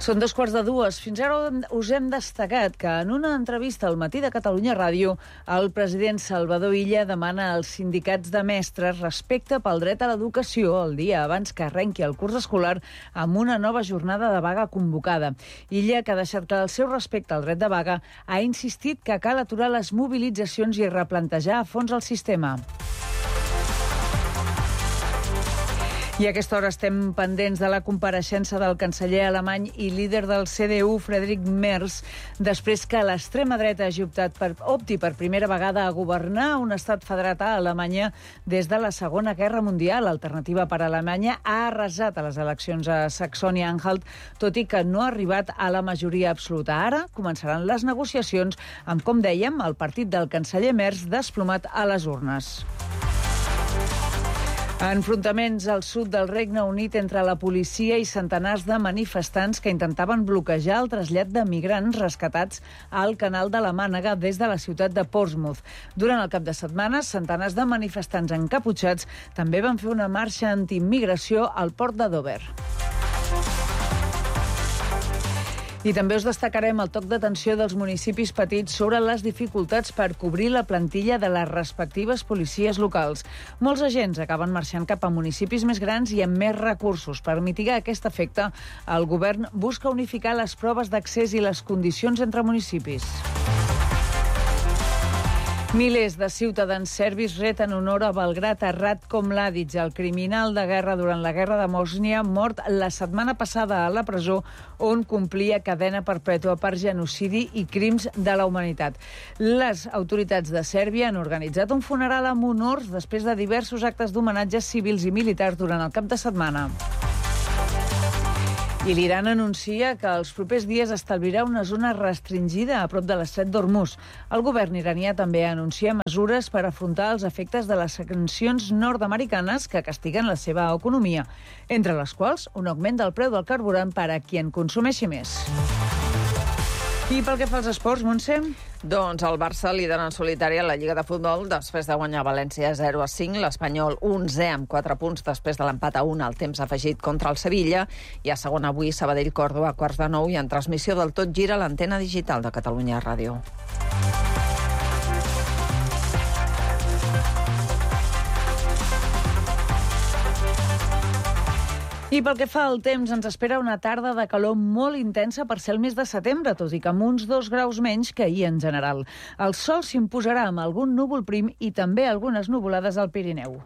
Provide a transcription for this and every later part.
Són 2:15. Fins ara us hem destacat que en una entrevista al Matí de Catalunya Ràdio, el president Salvador Illa demana als sindicats de mestres respecte pel dret a l'educació el dia abans que arrenqui el curs escolar amb una nova jornada de vaga convocada. Illa, que ha deixat clar el seu respecte al dret de vaga, ha insistit que cal aturar les mobilitzacions i replantejar a fons el sistema. I a aquesta hora estem pendents de la compareixença del canceller alemany i líder del CDU, Friedrich Merz, després que l'extrema dreta hagi opti per primera vegada a governar un estat federat a Alemanya des de la Segona Guerra Mundial. L'Alternativa per Alemanya ha arrasat a les eleccions a Saxònia-Anhalt, tot i que no ha arribat a la majoria absoluta. Ara començaran les negociacions amb, com dèiem, el partit del canceller Merz desplomat a les urnes. Enfrontaments al sud del Regne Unit entre la policia i centenars de manifestants que intentaven bloquejar el trasllat de migrants rescatats al canal de la Mànega des de la ciutat de Portsmouth. Durant el cap de setmana, centenars de manifestants encaputxats també van fer una marxa antiimmigració al port de Dover. I també us destacarem el toc d'atenció dels municipis petits sobre les dificultats per cobrir la plantilla de les respectives policies locals. Molts agents acaben marxant cap a municipis més grans i amb més recursos. Per mitigar aquest efecte, el govern busca unificar les proves d'accés i les condicions entre municipis. Milers de ciutadans serbis reten honor a Belgrad a Ratko Mladic, el criminal de guerra durant la guerra de Bòsnia, mort la setmana passada a la presó on complia cadena perpètua per genocidi i crims de la humanitat. Les autoritats de Sèrbia han organitzat un funeral amb honors després de diversos actes d'homenatges civils i militars durant el cap de setmana. I l'Iran anuncia que els propers dies establirà una zona restringida a prop de l'estret d'Hormuz. El govern iranià també anuncia mesures per afrontar els efectes de les sancions nord-americanes que castiguen la seva economia, entre les quals un augment del preu del carburant per a qui en consumeixi més. I pel que fa als esports, Montse? Doncs el Barça lidera en solitari a la Lliga de Futbol després de guanyar València 0-5, l'Espanyol 11 amb 4 punts després de l'empat a 1 al temps afegit contra el Sevilla, i a segona avui Sabadell-Còrdova a 8:45 i en transmissió del Tot Gira a l'antena digital de Catalunya Ràdio. I pel que fa al temps, ens espera una tarda de calor molt intensa per ser el mes de setembre, tot i que amb uns 2 graus menys que ahir en general. El sol s'imposarà amb algun núvol prim i també algunes nuvolades al Pirineu.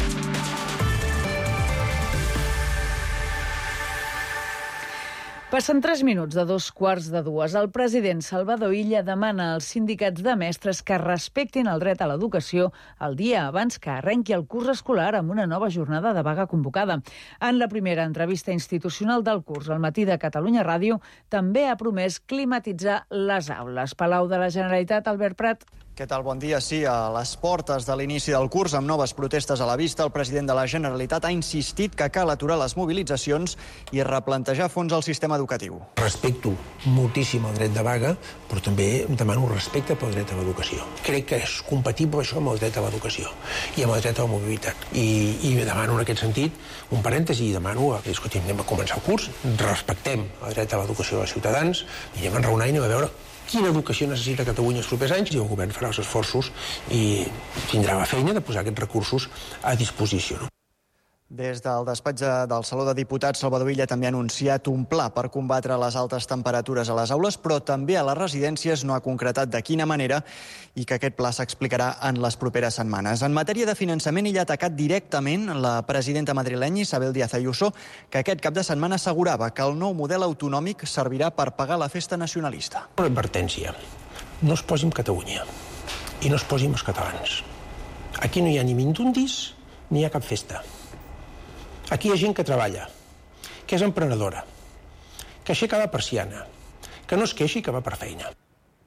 Passen 3 minuts de 2:15. El president Salvador Illa demana als sindicats de mestres que respectin el dret a l'educació el dia abans que arrenqui el curs escolar amb una nova jornada de vaga convocada. En la primera entrevista institucional del curs al Matí de Catalunya Ràdio també ha promès climatitzar les aules. Palau de la Generalitat, Albert Prat. Què tal? Bon dia. Sí, a les portes de l'inici del curs, amb noves protestes a la vista, el president de la Generalitat ha insistit que cal aturar les mobilitzacions i replantejar a fons el sistema educatiu. Respecto moltíssim el dret de vaga, però també demano respecte pel dret a l'educació. Crec que és compatible això amb el dret a l'educació i amb el dret a la mobilitat. I demano en aquest sentit un parèntesi i demano que, escolti, anem a començar el curs, respectem el dret a l'educació dels ciutadans i anem a enraonar i anem a veure quina educació necessita Catalunya els propers anys, i el govern farà els esforços i tindrà la feina de posar aquests recursos a disposició. Des del despatx del Saló de Diputats, Salvador Illa també ha anunciat un pla per combatre les altes temperatures a les aules, però també a les residències. No ha concretat de quina manera i que aquest pla s'explicarà en les properes setmanes. En matèria de finançament, ell ha atacat directament la presidenta madrilenya Isabel Díaz Ayuso, que aquest cap de setmana assegurava que el nou model autonòmic servirà per pagar la festa nacionalista. Una advertència. No es posi amb Catalunya i no es posi amb els catalans. Aquí no hi ha ni mindundis ni hi ha cap festa. Aquí hi ha gent que treballa, que és emprenedora, que aixeca la persiana, que no es queixi i que va per feina.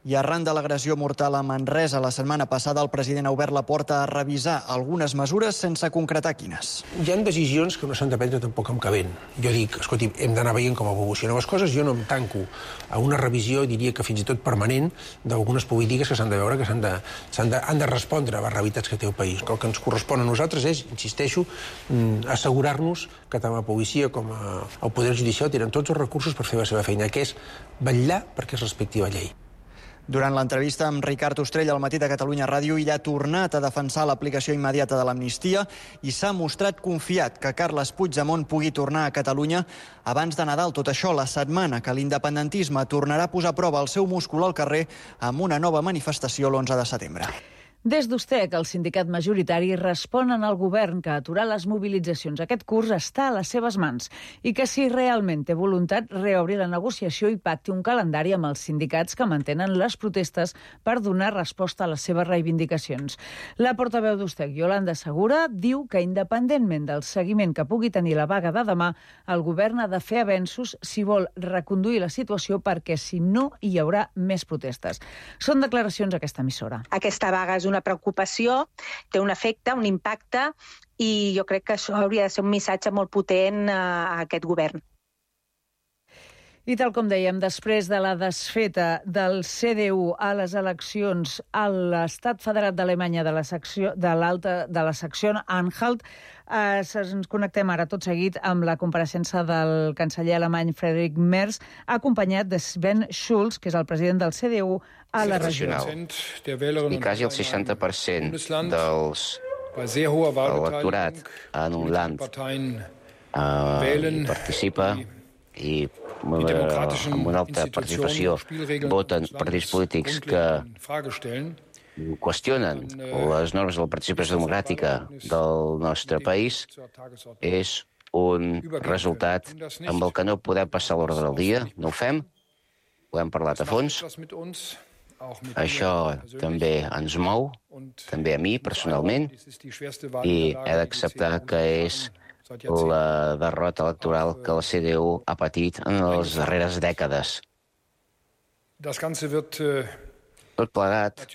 I arran de l'agressió mortal a Manresa la setmana passada, el president ha obert la porta a revisar algunes mesures sense concretar quines. Hi ha decisions que no s'han de prendre tampoc amb cabent. Jo dic, escolti, hem d'anar veient com evolucionen les coses. Jo no em tanco a una revisió, diria que fins i tot permanent, d'algunes polítiques que s'han de veure, que han de respondre a les realitats que té el país. El que ens correspon a nosaltres és, insisteixo, assegurar-nos que tant la policia com el Poder Judicial tenen tots els recursos per fer la seva feina, que és vetllar perquè es respecti la llei. Durant l'entrevista amb Ricard Ostrell al Matí de Catalunya Ràdio, ell ha tornat a defensar l'aplicació immediata de l'amnistia i s'ha mostrat confiat que Carles Puigdemont pugui tornar a Catalunya abans de Nadal. Tot això la setmana que l'independentisme tornarà a posar a prova el seu múscul al carrer amb una nova manifestació l'11 de setembre. Des d'USTEC, el sindicat majoritari, responen al govern que aturar les mobilitzacions aquest curs està a les seves mans i que si realment té voluntat reobri la negociació i pacti un calendari amb els sindicats que mantenen les protestes per donar resposta a les seves reivindicacions. La portaveu d'USTEC, Yolanda Segura, diu que independentment del seguiment que pugui tenir la vaga de demà, el govern ha de fer avenços si vol reconduir la situació perquè si no hi haurà més protestes. Són declaracions a aquesta emissora. Aquesta vaga és una preocupació, té un efecte, un impacte, i jo crec que això hauria de ser un missatge molt potent a aquest govern. I tal com dèiem, després de la desfeta del CDU a les eleccions a l'Estat Federat d'Alemanya de la secció Anhalt, ens connectem ara tot seguit amb la compareixença del canceller alemany Friedrich Merz, acompanyat de Sven Schulz, que és el president del CDU a la regió. I quasi el 60% dels electorat en un land participa i amb una alta participació voten partits polítics que qüestionen les normes de la participació democràtica del nostre país, és un resultat amb el que no podem passar l'ordre del dia, no ho fem, ho hem parlat a fons. Això també ens mou, també a mi personalment, i he d'acceptar que és la derrota electoral que la CDU ha patit en les darreres dècades. Tot plegat,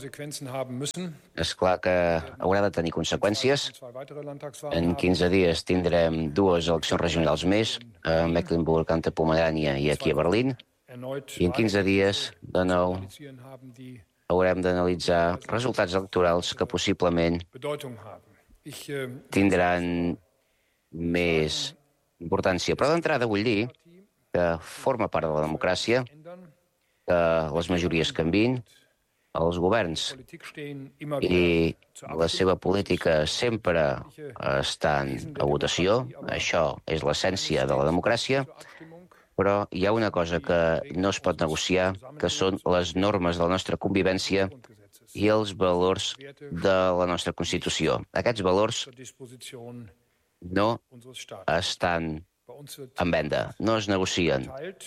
és clar que haurà de tenir conseqüències. En 15 dies tindrem 2 eleccions regionals més, a Mecklenburg-Pomerània i aquí a Berlín, i en 15 dies, de nou, haurem d'analitzar resultats electorals que possiblement tindran més importància. Però d'entrada vull dir que forma part de la democràcia, que les majories canvin, els governs i la seva política sempre estan a votació, això és l'essència de la democràcia, però hi ha una cosa que no es pot negociar, que són les normes de la nostra convivència i els valors de la nostra Constitució. Aquests valors no estan en venda, no es negocien.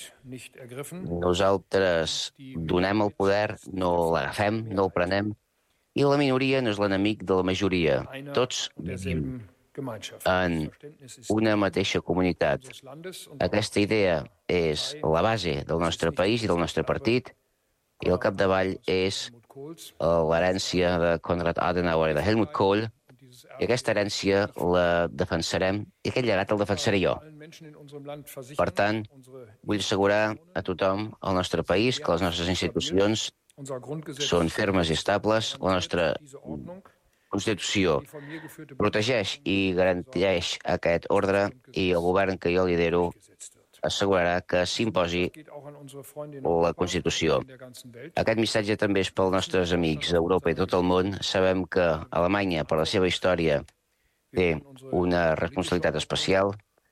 Nosaltres donem el poder, no l'agafem, no el prenem, i la minoria no és l'enemic de la majoria. Tots vivim en una mateixa comunitat. Aquesta idea és la base del nostre país i del nostre partit, i al capdavall és l'herència de Konrad Adenauer i de Helmut Kohl, i aquesta herència la defensarem, i aquest llegat el defensaré jo. Per tant, vull assegurar a tothom al nostre país que les nostres institucions són fermes i estables, la nostra Constitució protegeix i garanteix aquest ordre i el govern que jo lidero assegurarà que s'imposi la Constitució. Aquest missatge també és pels nostres amics d'Europa i tot el món. Sabem que Alemanya, per la seva història, té una responsabilitat especial.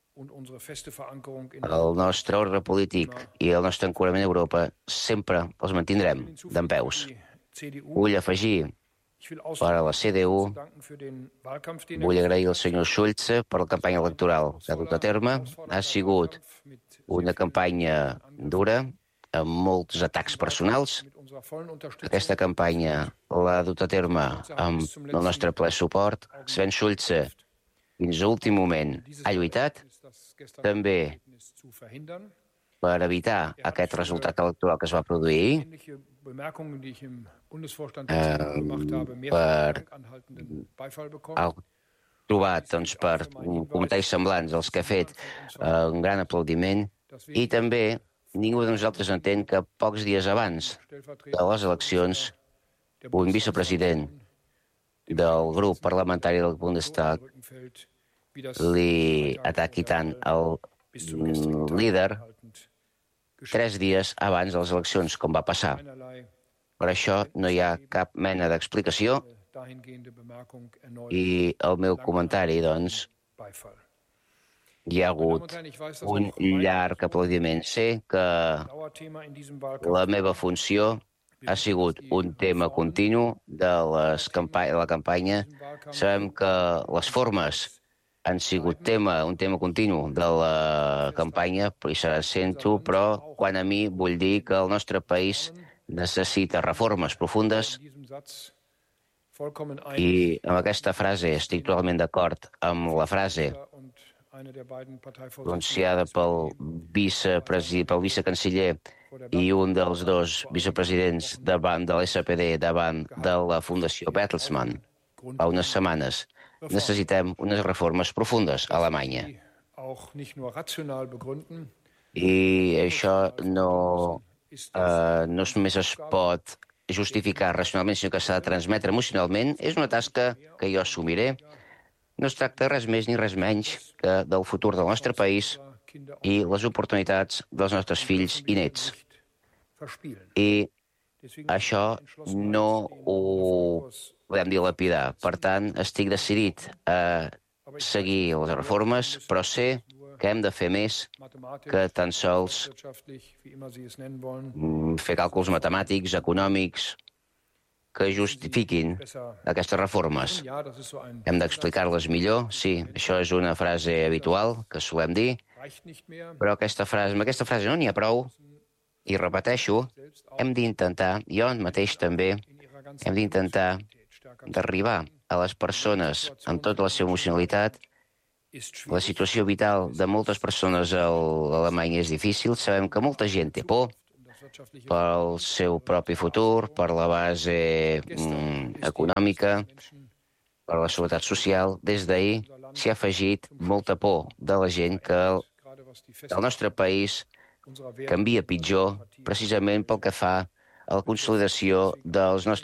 El nostre ordre polític i el nostre ancorament a Europa sempre els mantindrem dempeus. Vull afegir per a la CDU, vull agrair al senyor Schulz per la campanya electoral que ha dut a terme. Ha sigut una campanya dura, amb molts atacs personals. Aquesta campanya l'ha dut a terme amb el nostre ple suport. Sven Schulz, fins a l'últim moment, ha lluitat. També per evitar aquest resultat electoral que es va produir, ha trobat per comentaris semblants als que ha fet un gran aplaudiment, i també ningú de nosaltres entén que pocs dies abans de les eleccions un vicepresident del grup parlamentari del Bundestag li ataqui tant el líder 3 dies abans de les eleccions, com va passar. Per això no hi ha cap mena d'explicació, i el meu comentari, doncs, hi ha hagut un llarg aplaudiment. Sé que la meva funció ha sigut un tema continu de la campanya. Sabem que les formes han sigut un tema continu de la campanya, i serà sent-ho, però quan a mi vull dir que el nostre país necessita reformes profundes, i amb aquesta frase estic totalment d'acord amb la frase pronunciada pel vicecanceller i un dels dos vicepresidents davant de l'SPD, davant de la Fundació Bertelsmann, fa unes setmanes. Necessitem unes reformes profundes a Alemanya. I això no només es pot justificar racionalment, sinó que s'ha de transmetre emocionalment. És una tasca que jo assumiré. No es tracta res més ni res menys que del futur del nostre país i les oportunitats dels nostres fills i nets. I això no ho podem dilapidar. Per tant, estic decidit a seguir les reformes, però sé que hem de fer més que tan sols fer càlculs matemàtics, econòmics, que justifiquin aquestes reformes. Hem d'explicar-les millor, sí, això és una frase habitual que solem dir, però amb aquesta frase no n'hi ha prou, i repeteixo, hem d'intentar, jo mateix també, hem d'intentar d'arribar a les persones amb tota la seva emocionalitat. La situació vital de moltes persones a Alemanya és difícil. Sabem que molta gent té por pel seu propi futur, per la base econòmica, per la seguretat social. Des d'ahir s'hi ha afegit molta por de la gent que el nostre país canvia pitjor, precisament pel que fa a la consolidació dels nostres